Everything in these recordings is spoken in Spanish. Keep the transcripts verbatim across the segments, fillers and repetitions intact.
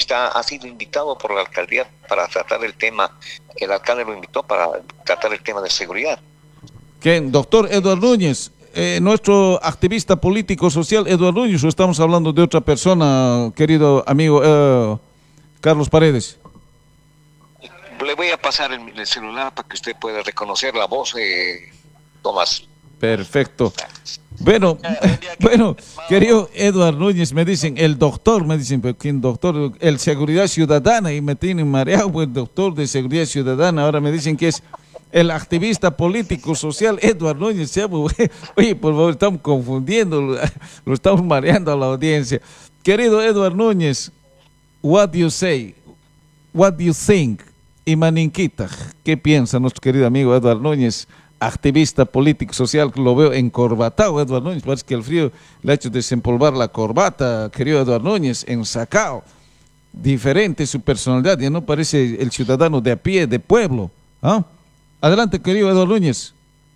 está, ha sido invitado por la alcaldía para tratar el tema, el alcalde lo invitó para tratar el tema de seguridad. ¿Quién? Doctor Eduardo Núñez, eh, nuestro activista político social Eduardo Núñez, o estamos hablando de otra persona, querido amigo eh, Carlos Paredes. Le voy a pasar el, el celular para que usted pueda reconocer la voz de Tomás. Perfecto. Bueno, bueno, querido Eduardo Núñez, me dicen, el doctor, me dicen, ¿quién doctor? El Seguridad Ciudadana, y me tienen mareado, pues, el doctor de Seguridad Ciudadana, ahora me dicen que es el activista político social Eduardo Núñez. Oye, por favor, estamos confundiendo, lo estamos mareando a la audiencia. Querido Eduardo Núñez, what do you say? What do you think? Y Maninquita, ¿qué piensa nuestro querido amigo Eduardo Núñez, activista político social? Lo veo encorbatado, Eduardo Núñez, parece que el frío le ha hecho desempolvar la corbata, querido Eduardo Núñez, ensacado, diferente su personalidad, ya no parece el ciudadano de a pie, de pueblo. ¿Ah? Adelante, querido Eduardo Núñez.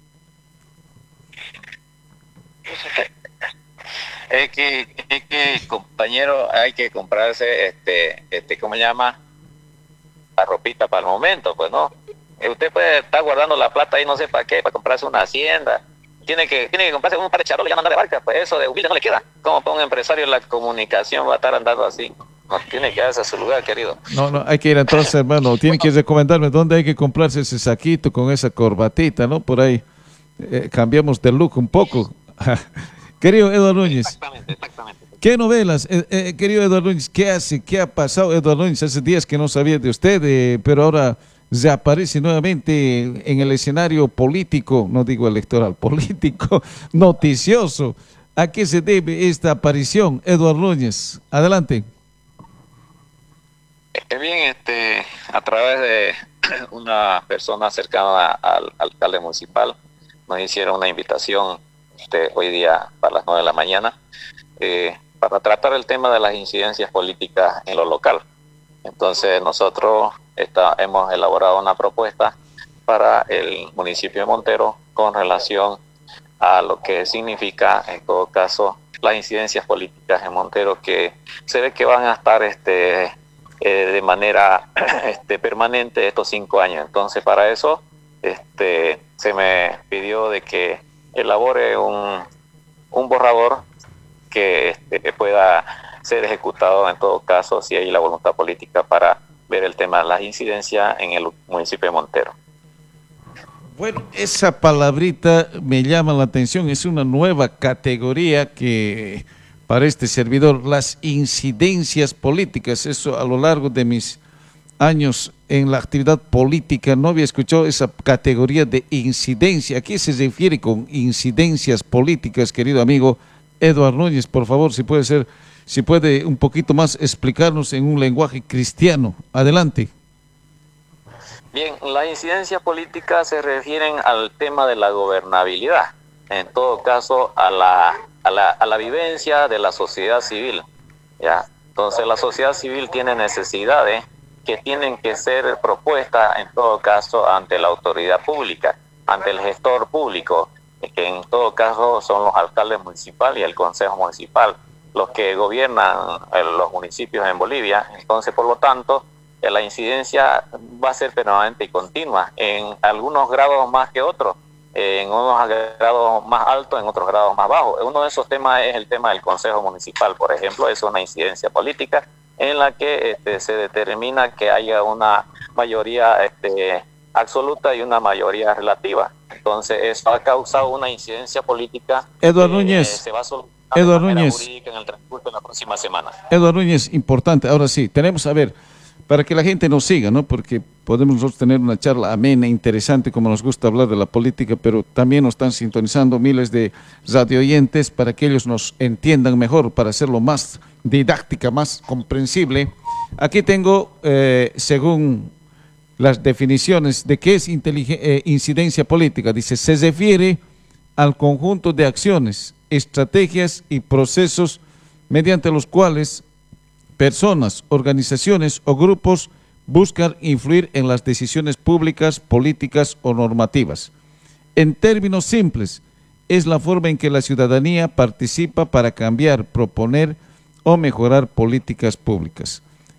Es que, es que, compañero, hay que comprarse, este, este, ¿cómo se llama? La ropita para el momento, pues, ¿no? Usted puede estar guardando la plata ahí no sé para qué, para comprarse una hacienda. Tiene que tiene que comprarse un par de charolas y ya no andar de barca, pues eso de humilde no le queda. Como para un empresario de la comunicación va a estar andando así. No, tiene que darse a su lugar, querido. No, no, hay que ir entonces, hermano. Tiene que recomendarme dónde hay que comprarse ese saquito con esa corbatita, ¿no? Por ahí eh, cambiamos de look un poco. Querido Eduardo Núñez. Exactamente, exactamente. ¿Qué novelas, eh, eh, querido Eduardo Núñez? ¿Qué hace? ¿Qué ha pasado, Eduardo Núñez? Hace días que no sabía de usted, eh, pero ahora se aparece nuevamente en el escenario político, no digo electoral, político, noticioso. ¿A qué se debe esta aparición, Eduardo Núñez? Adelante. Bien, este, a través de una persona cercana al alcalde municipal, nos hicieron una invitación este, hoy día para las nueve de la mañana eh, para tratar el tema de las incidencias políticas en lo local. Entonces nosotros está, hemos elaborado una propuesta para el municipio de Montero con relación a lo que significa, en todo caso, las incidencias políticas en Montero, que se ve que van a estar este, eh, de manera este, permanente estos cinco años. Entonces, para eso este, se me pidió de que elabore un, un borrador que este, pueda ser ejecutado en todo caso si hay la voluntad política para ver el tema de las incidencias en el municipio de Montero. Bueno, esa palabrita me llama la atención, es una nueva categoría que para este servidor, las incidencias políticas. Eso a lo largo de mis años en la actividad política no había escuchado esa categoría de incidencia. ¿A qué se refiere con incidencias políticas, querido amigo Eduardo Núñez? Por favor, si puede ser, si puede un poquito más explicarnos en un lenguaje cristiano. Adelante. Bien, las incidencias políticas se refieren al tema de la gobernabilidad, en todo caso a la, a la, a la vivencia de la sociedad civil, ¿ya? Entonces la sociedad civil tiene necesidades que tienen que ser propuestas en todo caso ante la autoridad pública, ante el gestor público, que en todo caso son los alcaldes municipales y el consejo municipal, los que gobiernan los municipios en Bolivia. Entonces, por lo tanto, la incidencia va a ser permanente y continua, en algunos grados más que otros, en unos grados más altos, en otros grados más bajos. Uno de esos temas es el tema del consejo municipal, por ejemplo, es una incidencia política en la que este, se determina que haya una mayoría este, absoluta y una mayoría relativa. Entonces, eso ha causado una incidencia política. Eduardo que Núñez, se va a solucionar Eduardo de manera Núñez. jurídica en el transcurso de la próxima semana. Eduardo Núñez, importante, ahora sí, tenemos a ver, para que la gente nos siga, ¿no? Porque podemos nosotros tener una charla amena, interesante, como nos gusta hablar de la política, pero también nos están sintonizando miles de radioyentes para que ellos nos entiendan mejor, para hacerlo más didáctica, más comprensible. Aquí tengo, eh, según las definiciones de qué es eh, incidencia política, dice, se refiere al conjunto de acciones, estrategias y procesos mediante los cuales personas, organizaciones o grupos buscan influir en las decisiones públicas, políticas o normativas. En términos simples, es la forma en que la ciudadanía participa para cambiar, proponer o mejorar políticas públicas.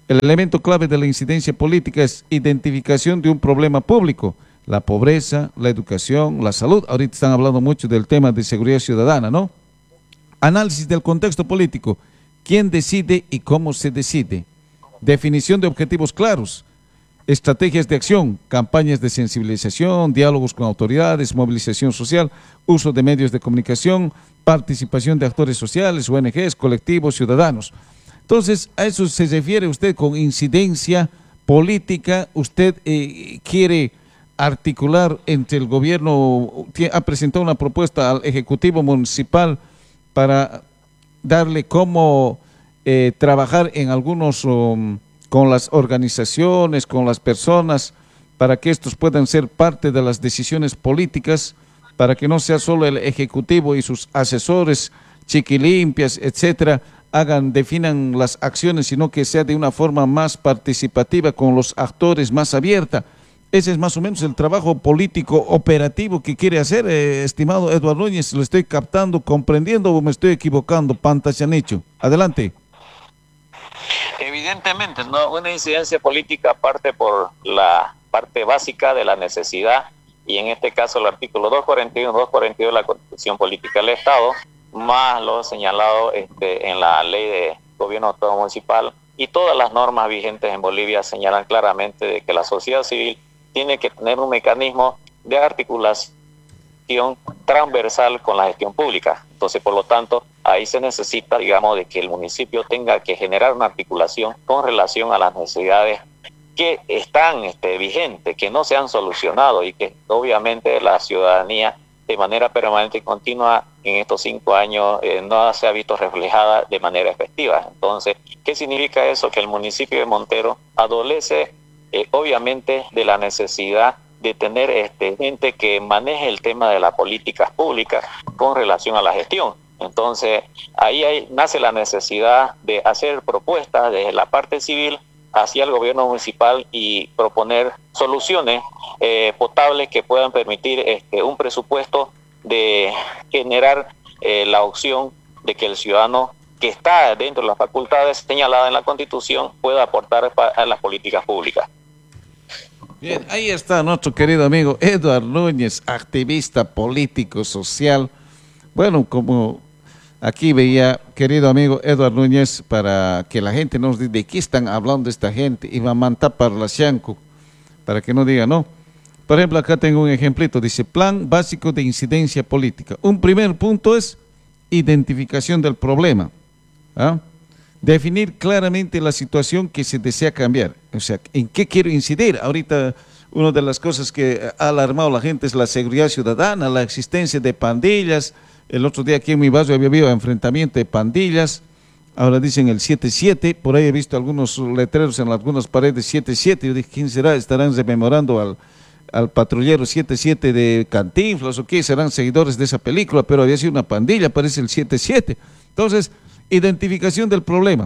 El elemento clave de la incidencia política es identificación de un problema público, la pobreza, la educación, la salud. Ahorita están hablando mucho del tema de seguridad ciudadana, ¿no? Análisis del contexto político, quién decide y cómo se decide. Definición de objetivos claros, estrategias de acción, campañas de sensibilización, diálogos con autoridades, movilización social, uso de medios de comunicación, participación de actores sociales, O N Ges, colectivos, ciudadanos. Entonces, a eso se refiere usted con incidencia política. Usted eh, quiere articular entre el gobierno, ha presentado una propuesta al Ejecutivo Municipal para darle cómo eh, trabajar en algunos, um, con las organizaciones, con las personas, para que estos puedan ser parte de las decisiones políticas, para que no sea solo el Ejecutivo y sus asesores, chiquilimpias, etcétera, hagan, definan las acciones, sino que sea de una forma más participativa, con los actores, más abierta. Ese es más o menos el trabajo político operativo que quiere hacer, eh, estimado Eduardo Núñez. ¿Lo estoy captando, comprendiendo o me estoy equivocando? Pantachanicho. Adelante. Evidentemente, ¿no? Una incidencia política parte por la parte básica de la necesidad, y en este caso el artículo doscientos cuarenta y uno, doscientos cuarenta y dos de la Constitución Política del Estado, más lo señalado este, en la Ley de Gobierno Autónomo Municipal, y todas las normas vigentes en Bolivia señalan claramente de que la sociedad civil tiene que tener un mecanismo de articulación transversal con la gestión pública. Entonces, por lo tanto, ahí se necesita, digamos, de que el municipio tenga que generar una articulación con relación a las necesidades que están este, vigentes, que no se han solucionado, y que obviamente la ciudadanía de manera permanente y continua en estos cinco años eh, no se ha visto reflejada de manera efectiva. Entonces, ¿qué significa eso? Que el municipio de Montero adolece eh, obviamente de la necesidad de tener este, gente que maneje el tema de las políticas públicas con relación a la gestión. Entonces, ahí hay, nace la necesidad de hacer propuestas desde la parte civil hacia el gobierno municipal y proponer soluciones eh, potables que puedan permitir este, un presupuesto de generar eh, la opción de que el ciudadano que está dentro de las facultades señaladas en la Constitución pueda aportar a las políticas públicas. Bien, ahí está nuestro querido amigo Eduardo Núñez, activista político, social. Bueno, como aquí veía, querido amigo Eduardo Núñez, para que la gente nos diga de qué están hablando esta gente, y va a mantar para la Shanku, para que no diga no. Por ejemplo, acá tengo un ejemplito, dice Plan Básico de Incidencia Política. Un primer punto es identificación del problema, ¿ah? Definir claramente la situación que se desea cambiar, o sea, ¿en qué quiero incidir? Ahorita una de las cosas que ha alarmado a la gente es la seguridad ciudadana, la existencia de pandillas. El otro día aquí en mi barrio había habido enfrentamiento de pandillas, ahora dicen el siete siete, por ahí he visto algunos letreros en algunas paredes siete siete, yo dije, ¿quién será? ¿Estarán rememorando al, al patrullero siete siete de Cantinflas o qué? ¿Serán seguidores de esa película? Pero había sido una pandilla, parece el siete siete. Entonces, identificación del problema.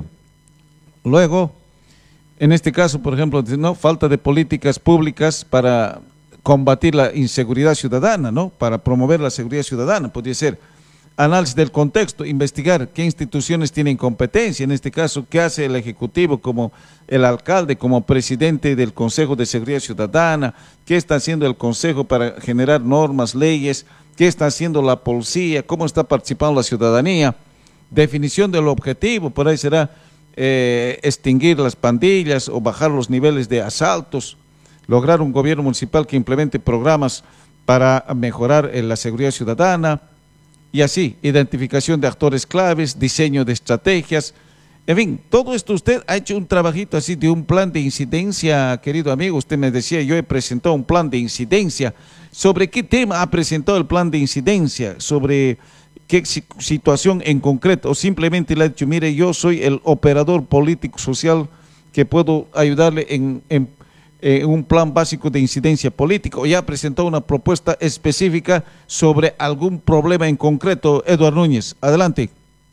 Luego, en este caso, por ejemplo, ¿no? Falta de políticas públicas para combatir la inseguridad ciudadana, ¿no? Para promover la seguridad ciudadana, podría ser. Análisis del contexto, investigar qué instituciones tienen competencia, en este caso, qué hace el Ejecutivo como el alcalde, como presidente del Consejo de Seguridad Ciudadana, qué está haciendo el Consejo para generar normas, leyes, qué está haciendo la policía, cómo está participando la ciudadanía. Definición del objetivo, por ahí será eh, extinguir las pandillas o bajar los niveles de asaltos, lograr un gobierno municipal que implemente programas para mejorar eh, la seguridad ciudadana, y así, identificación de actores claves, diseño de estrategias. En fin, todo esto usted ha hecho un trabajito así de un plan de incidencia, querido amigo. Usted me decía, yo he presentado un plan de incidencia. ¿Sobre qué tema ha presentado el plan de incidencia? ¿Sobre qué situación en concreto? ¿O simplemente le ha dicho, mire, yo soy el operador político social que puedo ayudarle en, en, en un plan básico de incidencia política? ¿O ya ha presentado una propuesta específica sobre algún problema en concreto, Eduardo Núñez? Adelante.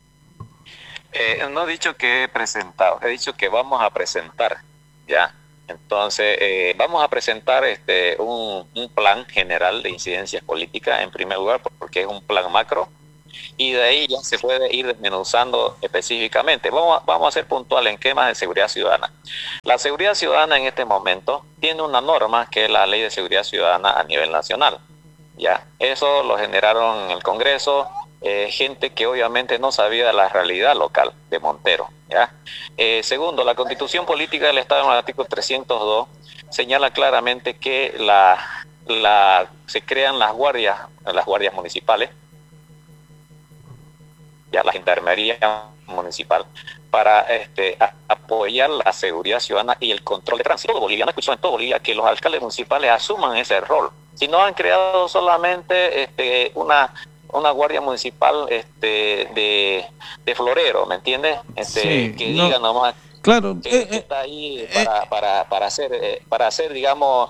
Eh, no he dicho que he presentado, he dicho que vamos a presentar, ¿ya? Entonces, eh, vamos a presentar este un, un plan general de incidencias políticas, en primer lugar, porque es un plan macro, y de ahí ya se puede ir desmenuzando específicamente. Vamos a, vamos a ser puntuales en temas de seguridad ciudadana. La seguridad ciudadana en este momento tiene una norma que es la Ley de Seguridad Ciudadana a nivel nacional. Ya, eso lo generaron en el Congreso, eh, gente que obviamente no sabía de la realidad local de Montero. ¿Ya? Eh, segundo, la Constitución Política del Estado en el artículo trescientos dos señala claramente que la, la, se crean las guardias, las guardias municipales, ya la gendarmería municipal, para este, a, apoyar la seguridad ciudadana y el control de tránsito. Todo boliviano escuchó en todo Bolivia que los alcaldes municipales asuman ese rol. Si no han creado solamente este, una una guardia municipal este de, de florero, ¿me entiendes? Este, sí, que no, diga nomás claro, que, eh, que está ahí eh, para, para, para hacer eh, para hacer digamos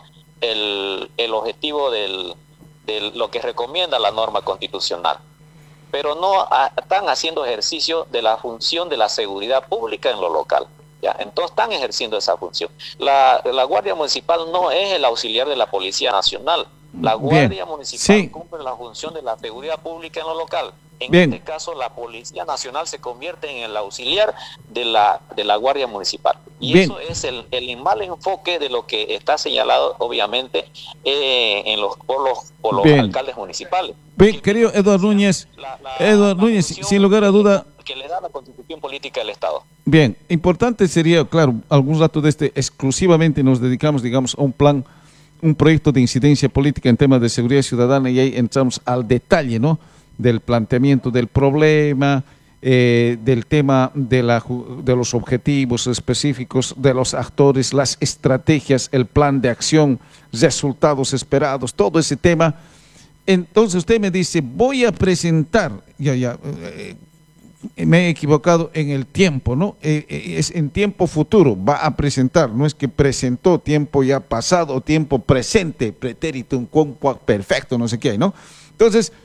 el, el objetivo del, de lo que recomienda la norma constitucional, pero no a, están haciendo ejercicio de la función de la seguridad pública en lo local. ¿Ya? Entonces están ejerciendo esa función. La, la Guardia Municipal no es el auxiliar de la Policía Nacional. La Guardia Bien. Municipal sí. cumple la función de la seguridad pública en lo local. En Bien. este caso, la Policía Nacional se convierte en el auxiliar de la, de la Guardia Municipal. Y Bien. eso es el, el mal enfoque de lo que está señalado, obviamente, eh, en los, por los, por los alcaldes municipales. Bien, querido Eduardo Núñez, la, la, Eduardo la Núñez, sin lugar a duda... que le da la Constitución Política del Estado. Bien, importante sería, claro, algún dato de este, exclusivamente nos dedicamos, digamos, a un plan, un proyecto de incidencia política en temas de seguridad ciudadana, y ahí entramos al detalle, ¿no?, del planteamiento del problema, eh, del tema de, la, de los objetivos específicos, de los actores, las estrategias, el plan de acción, resultados esperados, todo ese tema. Entonces usted me dice, voy a presentar, ya, ya, eh, me he equivocado en el tiempo, ¿no? Eh, eh, es en tiempo futuro, va a presentar, no es que presentó tiempo ya pasado o tiempo presente, pretérito, un perfecto, no sé qué, ¿no? Entonces,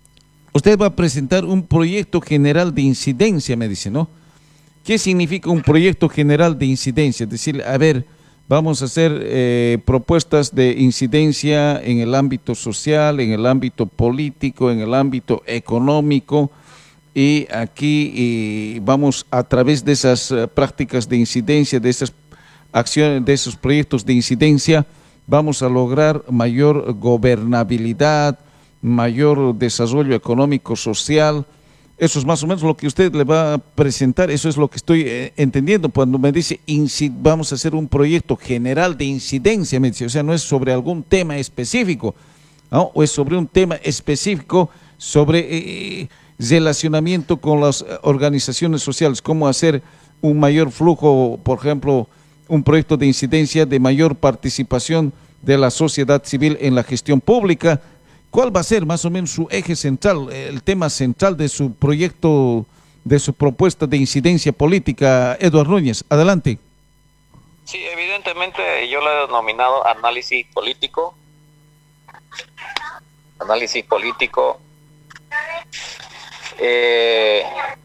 usted va a presentar un proyecto general de incidencia, me dice, ¿no? ¿Qué significa un proyecto general de incidencia? Es decir, a ver, vamos a hacer eh, propuestas de incidencia en el ámbito social, en el ámbito político, en el ámbito económico, y aquí y vamos a través de esas uh, prácticas de incidencia, de esas acciones, de esos proyectos de incidencia, vamos a lograr mayor gobernabilidad, mayor desarrollo económico, social. Eso es más o menos lo que usted le va a presentar, eso es lo que estoy eh, entendiendo cuando me dice vamos a hacer un proyecto general de incidencia, me dice, o sea, no es sobre algún tema específico, ¿no? O es sobre un tema específico sobre eh, relacionamiento con las organizaciones sociales, cómo hacer un mayor flujo, por ejemplo, un proyecto de incidencia de mayor participación de la sociedad civil en la gestión pública. ¿Cuál va a ser más o menos su eje central, el tema central de su proyecto, de su propuesta de incidencia política, Eduardo Núñez? Adelante. Sí, evidentemente yo lo he denominado análisis político, análisis político, eh,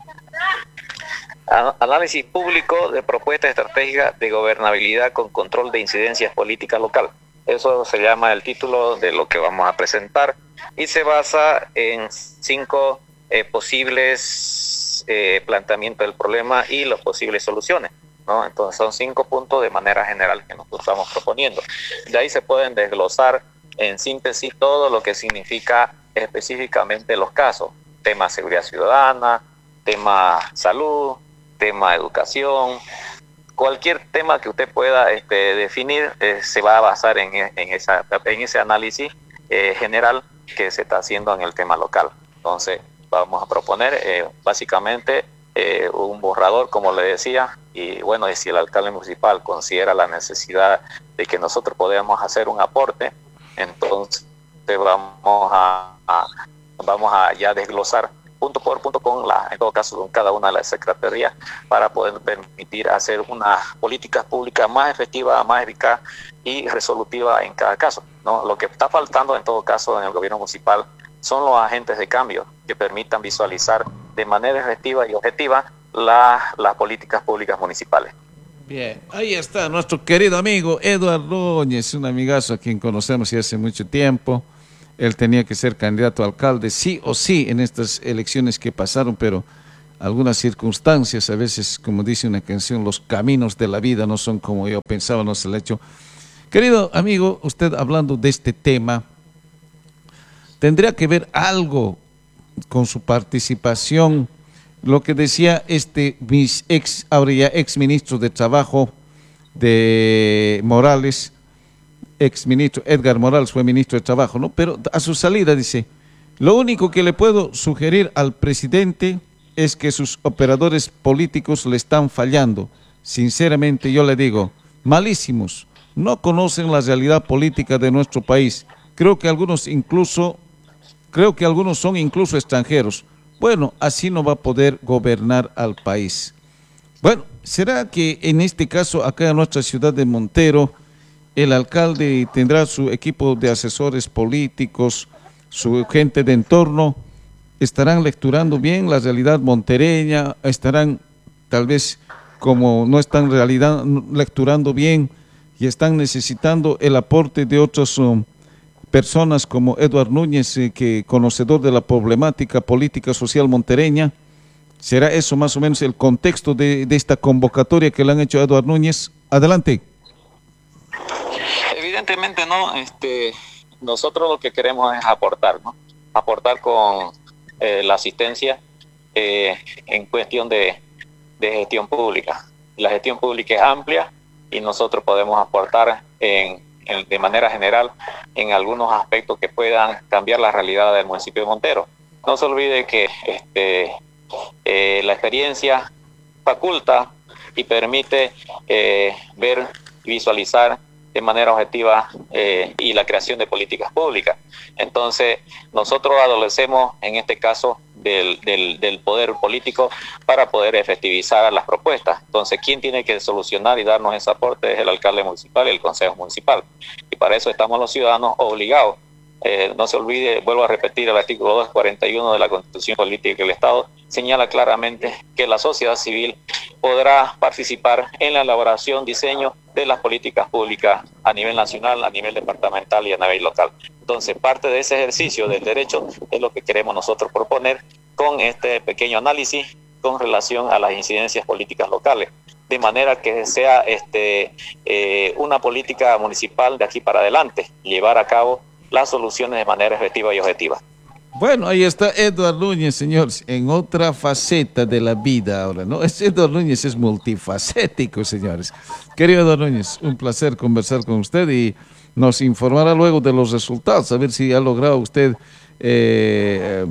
análisis público de propuesta estratégica de gobernabilidad con control de incidencias políticas local. Eso se llama el título de lo que vamos a presentar y se basa en cinco eh, posibles eh, planteamientos del problema y las posibles soluciones, ¿no? Entonces son cinco puntos de manera general que nosotros estamos proponiendo. De ahí se pueden desglosar en síntesis todo lo que significa específicamente los casos: tema seguridad ciudadana, tema salud, tema educación. Cualquier tema que usted pueda este, definir eh, se va a basar en, en, esa, en ese análisis eh, general que se está haciendo en el tema local. Entonces vamos a proponer eh, básicamente eh, un borrador, como le decía, y bueno, y si el alcalde municipal considera la necesidad de que nosotros podamos hacer un aporte, entonces vamos a, a, vamos a ya desglosar punto por punto con la, en todo caso, con cada una de las secretarías para poder permitir hacer unas políticas públicas más efectivas, más eficaz y resolutiva en cada caso, ¿no? Lo que está faltando en todo caso en el gobierno municipal son los agentes de cambio que permitan visualizar de manera efectiva y objetiva la, las políticas públicas municipales. Bien, ahí está nuestro querido amigo Eduardo Núñez, un amigazo a quien conocemos y hace mucho tiempo. él tenía que ser candidato a alcalde, sí o sí, en estas elecciones que pasaron, pero algunas circunstancias, a veces, como dice una canción, los caminos de la vida no son como yo pensaba, no se lo he hecho. Querido amigo, usted hablando de este tema, ¿tendría que ver algo con su participación lo que decía este mis ex, ahora ya ex ministro de Trabajo de Morales, ex ministro Edgar Morales fue ministro de Trabajo, ¿no? Pero a su salida dice, lo único que le puedo sugerir al presidente es que sus operadores políticos le están fallando. Sinceramente yo le digo, malísimos, no conocen la realidad política de nuestro país. Creo que algunos incluso, creo que algunos son incluso extranjeros. Bueno, así no va a poder gobernar al país. Bueno, ¿será que en este caso acá en nuestra ciudad de Montero, el alcalde tendrá su equipo de asesores políticos, su gente de entorno, estarán lecturando bien la realidad montereña, estarán tal vez como no están realidad, lecturando bien y están necesitando el aporte de otras um, personas como Eduard Núñez, eh, que conocedor de la problemática política social montereña? ¿Será eso más o menos el contexto de, de esta convocatoria que le han hecho a Eduard Núñez? Adelante. Evidentemente no, este, nosotros lo que queremos es aportar, ¿no? Aportar con eh, la asistencia eh, en cuestión de, de gestión pública. La gestión pública es amplia y nosotros podemos aportar en, en, de manera general en algunos aspectos que puedan cambiar la realidad del municipio de Montero. No se olvide que este, eh, la experiencia faculta y permite eh, ver y visualizar de manera objetiva eh, y la creación de políticas públicas. Entonces, nosotros adolecemos en este caso del, del, del poder político para poder efectivizar las propuestas. Entonces, ¿quién tiene que solucionar y darnos ese aporte? Es el alcalde municipal y el consejo municipal. Y para eso estamos los ciudadanos obligados. Eh, no se olvide, vuelvo a repetir, el artículo doscientos cuarenta y uno de la Constitución Política del Estado señala claramente que la sociedad civil podrá participar en la elaboración, diseño de las políticas públicas a nivel nacional, a nivel departamental y a nivel local. Entonces, parte de ese ejercicio del derecho es lo que queremos nosotros proponer con este pequeño análisis con relación a las incidencias políticas locales, de manera que sea este, eh, una política municipal de aquí para adelante, llevar a cabo las soluciones de manera efectiva y objetiva. Bueno, ahí está Eduard Núñez, señores, en otra faceta de la vida ahora, ¿no? Eduard Núñez es multifacético, señores. Querido Eduard Núñez, un placer conversar con usted y nos informará luego de los resultados, a ver si ha logrado usted eh,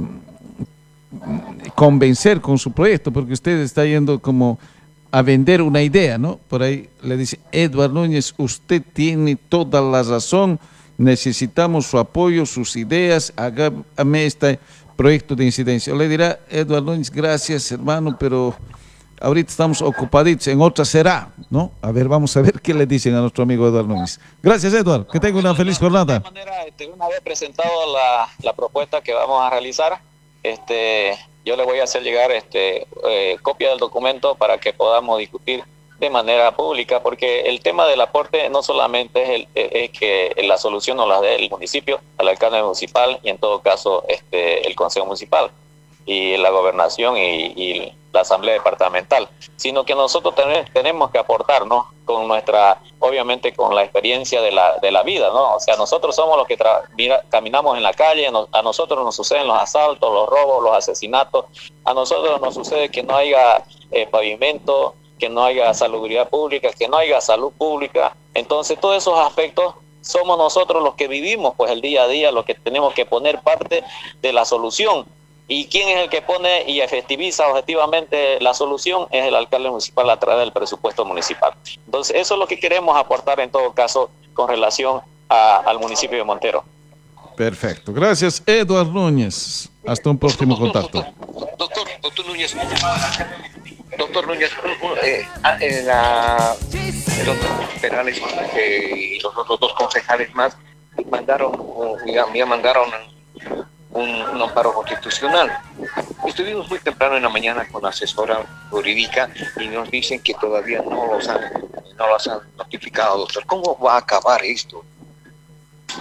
convencer con su proyecto, porque usted está yendo como a vender una idea, ¿no? Por ahí le dice, Eduard Núñez, usted tiene toda la razón, necesitamos su apoyo, sus ideas, hágame este proyecto de incidencia. Le dirá, Eduard Núñez, gracias hermano, pero ahorita estamos ocupaditos, en otra será, ¿no? A ver, vamos a ver qué le dicen a nuestro amigo Eduard Núñez. Gracias, Eduard, que tenga una feliz jornada. De manera, este, una vez presentado la, la propuesta que vamos a realizar, este, yo le voy a hacer llegar este, eh, copia del documento para que podamos discutir de manera pública, porque el tema del aporte no solamente es, el, es que la solución no la dé el municipio, al alcalde municipal y en todo caso este, el consejo municipal y la gobernación y, y la asamblea departamental, sino que nosotros ten, tenemos que aportar, ¿no? Con nuestra, obviamente con la experiencia de la, de la vida, ¿no? O sea, nosotros somos los que tra mira, caminamos en la calle, no, a nosotros nos suceden los asaltos, los robos, los asesinatos, a nosotros nos sucede que no haya eh, pavimento, que no haya salubridad pública, que no haya salud pública. Entonces todos esos aspectos somos nosotros los que vivimos pues el día a día, los que tenemos que poner parte de la solución. ¿Y quién es el que pone y efectiviza objetivamente la solución? Es el alcalde municipal a través del presupuesto municipal. Entonces eso es lo que queremos aportar en todo caso con relación a, al municipio de Montero. Perfecto, gracias Eduard Núñez. Hasta un próximo doctor, contacto. Doctor, doctor, doctor Núñez. Doctor Núñez, eh, en la, el doctor Perales eh, y los otros dos concejales más mandaron, ya, ya mandaron un, un amparo constitucional. Estuvimos muy temprano en la mañana con la asesora jurídica y nos dicen que todavía no los han, no los han notificado, doctor. ¿Cómo va a acabar esto?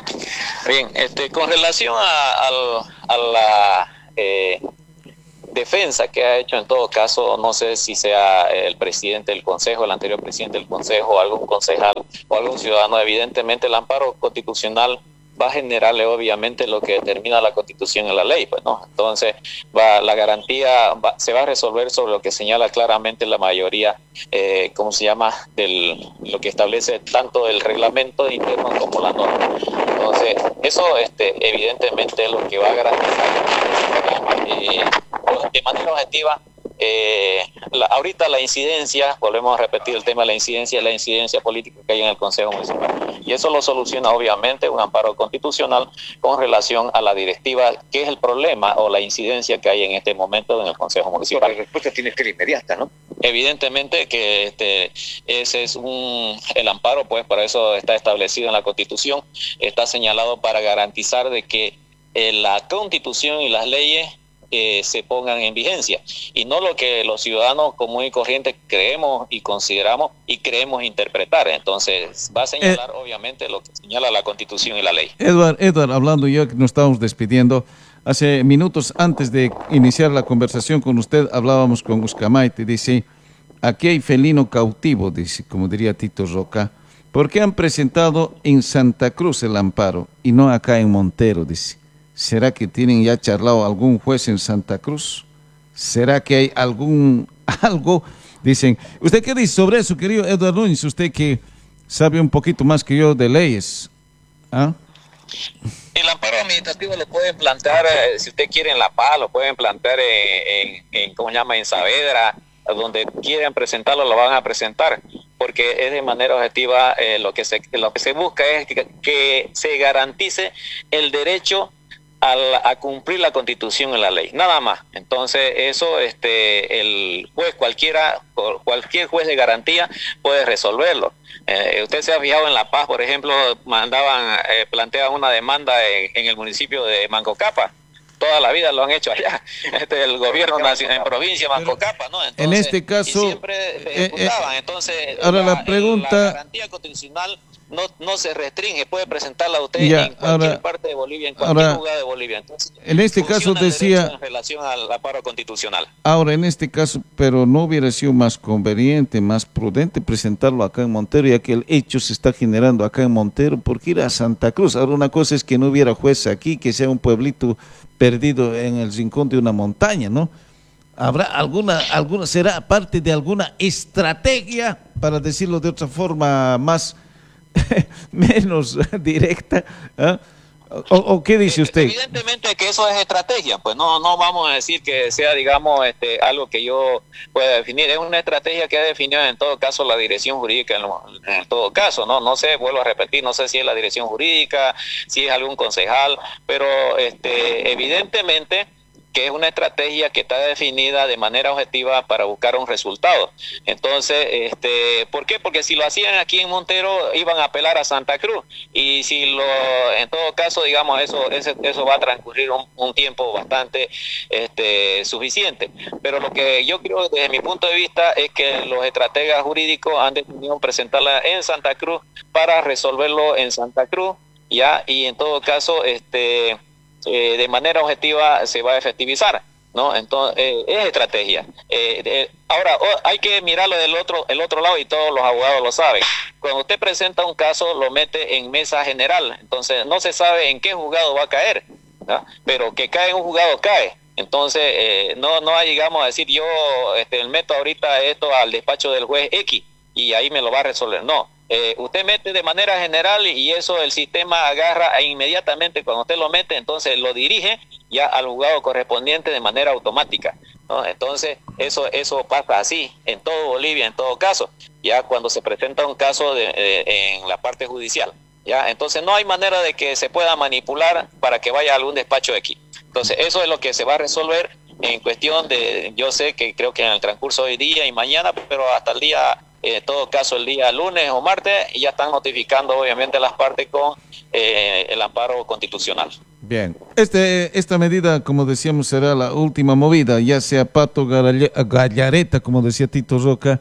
Bien, este, con relación a, a, a la eh, defensa que ha hecho, en todo caso, no sé si sea el presidente del Consejo, el anterior presidente del Consejo, algún concejal o algún ciudadano, evidentemente el amparo constitucional va a generarle obviamente lo que determina la Constitución y la ley, pues, ¿no? Entonces, va, la garantía va, se va a resolver sobre lo que señala claramente la mayoría, eh, ¿cómo se llama?, del lo que establece tanto el reglamento interno como la norma. Entonces, eso este, evidentemente es lo que va a garantizar eh, de manera objetiva. Eh, la, ahorita la incidencia, volvemos a repetir el tema de la incidencia, la incidencia política que hay en el Consejo Municipal, y eso lo soluciona obviamente un amparo constitucional con relación a la directiva, que es el problema o la incidencia que hay en este momento en el Consejo Municipal. La respuesta tiene que ser inmediata, ¿no? Evidentemente que este, ese es un el amparo, pues para eso está establecido en la Constitución, está señalado para garantizar de que eh, la Constitución y las leyes Eh, se pongan en vigencia y no lo que los ciudadanos comunes y corrientes creemos y consideramos y creemos interpretar. Entonces va a señalar eh, obviamente lo que señala la Constitución y la ley. Edward, Edward, hablando ya que nos estamos despidiendo, hace minutos antes de iniciar la conversación con usted hablábamos con Uscamaite, dice, aquí hay felino cautivo, dice, como diría Tito Roca, ¿por qué han presentado en Santa Cruz el amparo y no acá en Montero? Dice. ¿Será que tienen ya charlado algún juez en Santa Cruz? ¿Será que hay algún algo? Dicen, ¿usted qué dice sobre eso, querido Edward Núñez? Usted que sabe un poquito más que yo de leyes. ¿Ah? El amparo administrativo lo pueden plantear, eh, si usted quiere en La Paz, lo pueden plantear en, en, en ¿cómo se llama?, en Saavedra, donde quieran presentarlo, lo van a presentar, porque es de manera objetiva, eh, lo que se lo que se busca es que, que se garantice el derecho A, la, a cumplir la Constitución y la ley, nada más. Entonces eso este el juez cualquiera cualquier juez de garantía puede resolverlo. Eh, usted se ha fijado en La Paz, por ejemplo, mandaban eh, planteaban una demanda en, en el municipio de Mancocapa. Toda la vida lo han hecho allá, este, el gobierno nacional en provincia Mancocapa, ¿no? Entonces, en este caso, y siempre ejecutaban. Entonces, ahora la, la pregunta, la garantía constitucional no no se restringe, puede presentarla usted ya, en cualquier ahora, parte de Bolivia, en cualquier ahora, lugar de Bolivia. Entonces, en este caso decía en relación al amparo constitucional. Ahora, en este caso, pero no hubiera sido más conveniente, más prudente presentarlo acá en Montero, ya que el hecho se está generando acá en Montero, porque ir a Santa Cruz. Ahora, una cosa es que no hubiera juez aquí, que sea un pueblito perdido en el rincón de una montaña, ¿no? ¿Habrá alguna, alguna, será parte de alguna estrategia, para decirlo de otra forma más, menos directa? ¿eh? ¿O, ¿O qué dice usted? Evidentemente que eso es estrategia, pues no no vamos a decir que sea, digamos, este algo que yo pueda definir. Es una estrategia que ha definido en todo caso la dirección jurídica, en, lo, en todo caso, no no sé, vuelvo a repetir, no sé si es la dirección jurídica, si es algún concejal, pero este evidentemente que es una estrategia que está definida de manera objetiva para buscar un resultado. Entonces, este, ¿por qué? Porque si lo hacían aquí en Montero, iban a apelar a Santa Cruz, y si lo, en todo caso, digamos, eso, eso, eso va a transcurrir un, un tiempo bastante este, suficiente. Pero lo que yo creo, desde mi punto de vista, es que los estrategas jurídicos han decidido presentarla en Santa Cruz para resolverlo en Santa Cruz, ya, y en todo caso, este Eh, de manera objetiva se va a efectivizar, ¿no? Entonces, eh, es estrategia. Eh, eh, ahora, oh, hay que mirarlo del otro, el otro lado, y todos los abogados lo saben. Cuando usted presenta un caso, lo mete en mesa general, entonces no se sabe en qué juzgado va a caer, ¿no? Pero que cae en un juzgado, cae. Entonces, eh, no, no llegamos a decir, yo este, meto ahorita esto al despacho del juez X y ahí me lo va a resolver. No. Eh, usted mete de manera general y eso el sistema agarra e inmediatamente cuando usted lo mete, entonces lo dirige ya al juzgado correspondiente de manera automática, ¿no? Entonces eso eso pasa así en todo Bolivia, en todo caso, ya cuando se presenta un caso de, de, en la parte judicial, ya entonces no hay manera de que se pueda manipular para que vaya a algún despacho de aquí. Entonces eso es lo que se va a resolver en cuestión de, yo sé que creo que en el transcurso de hoy día y mañana, pero hasta el día, en todo caso el día lunes o martes, ya están notificando obviamente las partes con eh, el amparo constitucional. Bien, este, esta medida, como decíamos, será la última movida, ya sea Pato Gallareta, como decía Tito Roca,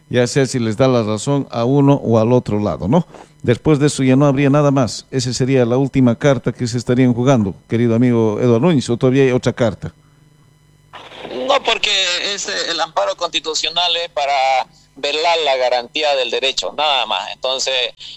ya sea si les da la razón a uno o al otro lado, ¿no? Después de eso ya no habría nada más. Esa sería la última carta que se estarían jugando, querido amigo Eduardo Núñez, ¿o todavía hay otra carta? No, porque es, el amparo constitucional es para velar la garantía del derecho, nada más. Entonces,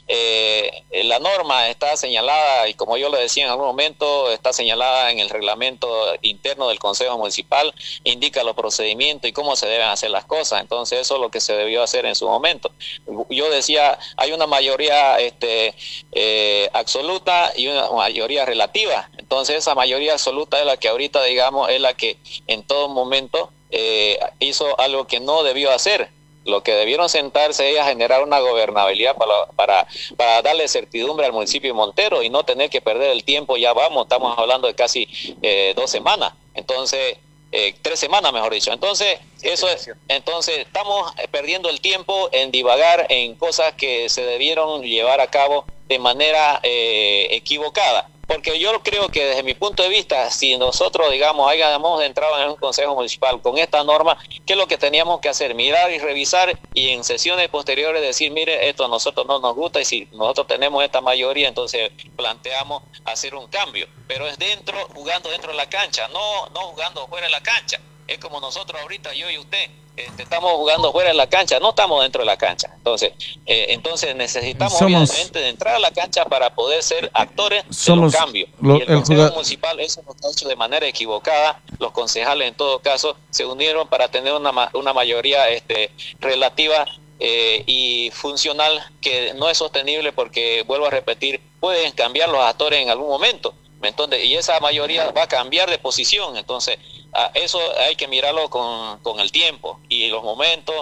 eh, la norma está señalada, y como yo lo decía en algún momento, está señalada en el reglamento interno del Consejo Municipal, indica los procedimientos y cómo se deben hacer las cosas. Entonces, eso es lo que se debió hacer en su momento. Yo decía, hay una mayoría este, eh, absoluta y una mayoría relativa. Entonces, esa mayoría absoluta es la que ahorita, digamos, es la que en todo momento eh, hizo algo que no debió hacer. Lo que debieron sentarse es a generar una gobernabilidad para, para, para darle certidumbre al municipio de Montero y no tener que perder el tiempo. Ya vamos, estamos hablando de casi eh, dos semanas, entonces, eh, tres semanas mejor dicho. Entonces, eso es, entonces estamos perdiendo el tiempo en divagar en cosas que se debieron llevar a cabo de manera eh, equivocada. Porque yo creo que desde mi punto de vista, si nosotros, digamos, hayamos entrado en un consejo municipal con esta norma, ¿qué es lo que teníamos que hacer? Mirar y revisar y en sesiones posteriores decir, mire, esto a nosotros no nos gusta y si nosotros tenemos esta mayoría, entonces planteamos hacer un cambio. Pero es dentro, jugando dentro de la cancha, no, no jugando fuera de la cancha. Es como nosotros ahorita, yo y usted, este, estamos jugando fuera de la cancha, no estamos dentro de la cancha. Entonces, eh, entonces necesitamos somos, obviamente de entrar a la cancha para poder ser actores somos de los cambios. Lo, y el, el Consejo jugador... Municipal eso lo ha hecho de manera equivocada. Los concejales en todo caso se unieron para tener una, una mayoría este, relativa eh, y funcional que no es sostenible porque, vuelvo a repetir, pueden cambiar los actores en algún momento. Entonces, y esa mayoría va a cambiar de posición, entonces a eso hay que mirarlo con, con el tiempo y los momentos,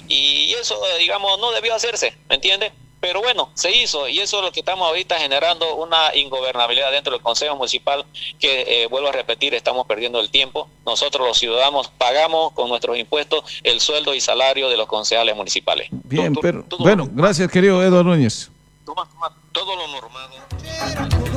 y eso, digamos, no debió hacerse, ¿me entiende? Pero bueno, se hizo, y eso es lo que estamos ahorita generando, una ingobernabilidad dentro del Consejo Municipal que, eh, vuelvo a repetir, estamos perdiendo el tiempo. Nosotros los ciudadanos pagamos con nuestros impuestos el sueldo y salario de los concejales municipales. Bien, tú, tú, pero, tú, bueno, gracias querido Eduardo Núñez. Toma, toma, todo lo normal.